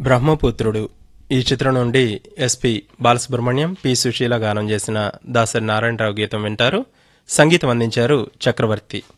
బ్రహ్మపుత్రుడు ఈ చిత్రం నుండి ఎస్పి బాలసుబ్రహ్మణ్యం, పి సుశీల గానం చేసిన దాసరి నారాయణరావు గీతం వింటారు. సంగీతం అందించారు చక్రవర్తి.